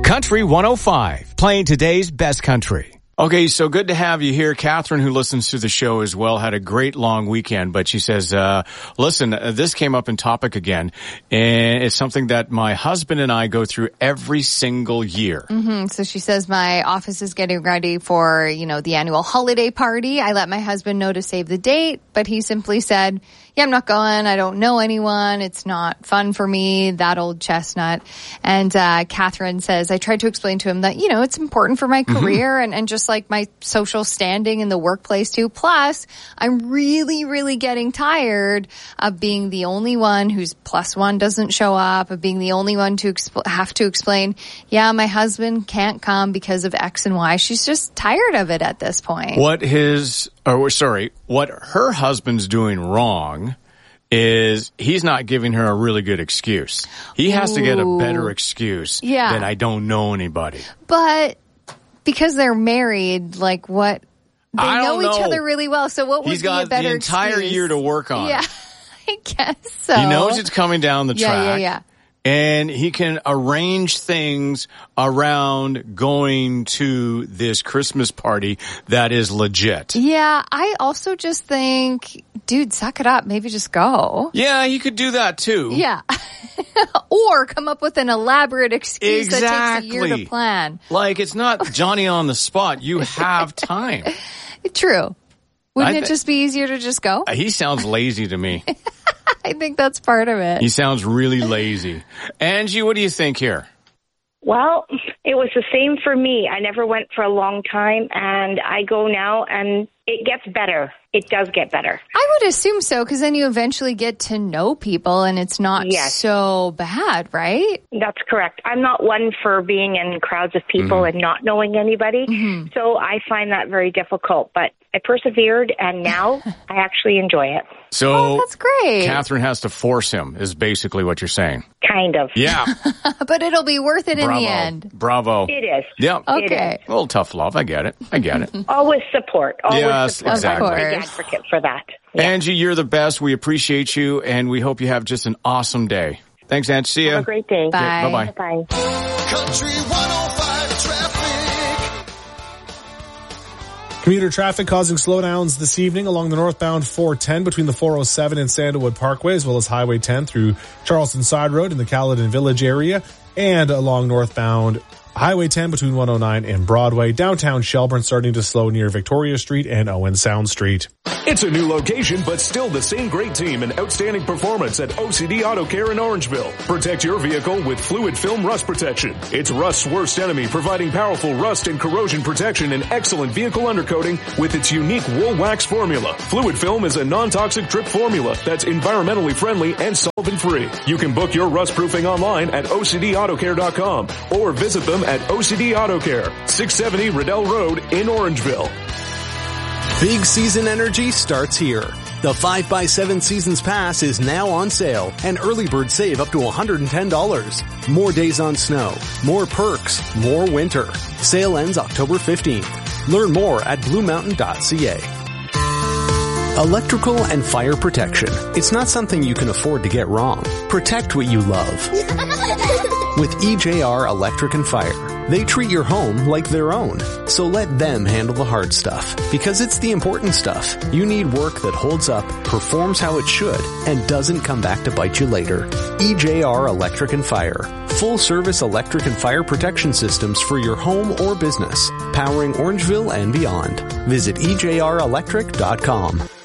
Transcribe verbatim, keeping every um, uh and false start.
Country one oh five, playing today's best country. Okay, so good to have you here. Catherine, who listens to the show as well, had a great long weekend, but she says, uh, listen, uh, this came up in topic again, and it's something that my husband and I go through every single year. Mm-hmm. So she says, my office is getting ready for, you know, the annual holiday party. I let my husband know to save the date, but he simply said, yeah, I'm not going. I don't know anyone. It's not fun for me, that old chestnut. And uh, Catherine says, I tried to explain to him that, you know, it's important for my career mm-hmm. and, and just like my social standing in the workplace too. Plus, I'm really, really getting tired of being the only one whose plus one doesn't show up, of being the only one to exp- have to explain, yeah, my husband can't come because of X and Y. She's just tired of it at this point. What his, or sorry, what her husband's doing wrong is he's not giving her a really good excuse. He has Ooh. to get a better excuse yeah. than I don't know anybody. But because they're married, like what? They I know, don't know each other really well. So what would he's be a better the entire excuse? year to work on Yeah, it. I guess so. He knows it's coming down the yeah, track. Yeah, yeah. And he can arrange things around going to this Christmas party that is legit. Yeah, I also just think, dude, suck it up. Maybe just go. Yeah, he could do that too. Yeah. Or come up with an elaborate excuse exactly. that takes a year to plan. Like, it's not Johnny on the spot. You have time. True. Wouldn't th- it just be easier to just go? He sounds lazy to me. I think that's part of it. He sounds really lazy. Angie, what do you think here? Well, it was the same for me. I never went for a long time, and I go now, and it gets better. It does get better. I would assume so, because then you eventually get to know people, and it's not yes. so bad, right? That's correct. I'm not one for being in crowds of people mm-hmm. and not knowing anybody, mm-hmm. so I find that very difficult. But I persevered, and now I actually enjoy it. So oh, that's great. Catherine has to force him, is basically what you're saying. Kind of. Yeah. But it'll be worth it Bravo. in the end. Bravo. It is. Yeah. Okay. A little tough love. I get it. I get it. Always support. Always yes, support. exactly. I'm a big advocate for that. Yeah. Angie, you're the best. We appreciate you, and we hope you have just an awesome day. Thanks, Angie. See ya. Have a great day. Bye. Okay, bye-bye. Bye. Country one oh five traffic. Commuter traffic causing slowdowns this evening along the northbound four ten between the four oh seven and Sandalwood Parkway, as well as Highway ten through Charleston Side Road in the Caledon Village area, and along northbound Highway ten between one oh nine and Broadway. Downtown Shelburne starting to slow near Victoria Street and Owen Sound Street. It's a new location, but still the same great team and outstanding performance at O C D Auto Care in Orangeville. Protect your vehicle with Fluid Film Rust Protection. It's rust's worst enemy, providing powerful rust and corrosion protection and excellent vehicle undercoating with its unique wool wax formula. Fluid Film is a non-toxic drip formula that's environmentally friendly and solvent-free. You can book your rust proofing online at O C D auto care dot com or visit them at O C D Auto Care, six seventy Riddell Road in Orangeville. Big season energy starts here. The five by seven Seasons Pass is now on sale, and early bird save up to one hundred ten dollars. More days on snow, more perks, more winter. Sale ends October fifteenth. Learn more at blue mountain dot c a. Electrical and fire protection. It's not something you can afford to get wrong. Protect what you love. With E J R Electric and Fire. They treat your home like their own. So let them handle the hard stuff. Because it's the important stuff. You need work that holds up, performs how it should, and doesn't come back to bite you later. E J R Electric and Fire. Full service electric and fire protection systems for your home or business. Powering Orangeville and beyond. Visit E J R electric dot com.